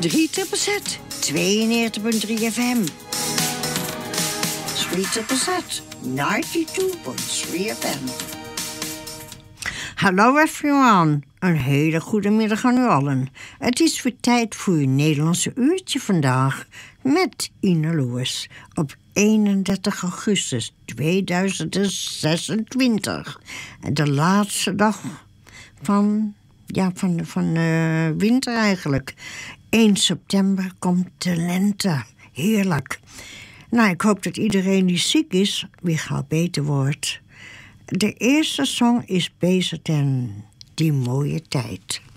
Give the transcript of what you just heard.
3ZZZ, 92.3 FM. 3ZZZ, 92.3 FM. Hallo everyone, een hele goede middag aan u allen. Het is weer tijd voor uw Nederlandse uurtje vandaag met Ine Loers op 31 augustus 2026. De laatste dag van winter eigenlijk. 1 september komt de lente. Heerlijk. Nou, ik hoop dat iedereen die ziek is weer gauw beter wordt. De eerste song is Beter dan die mooie tijd.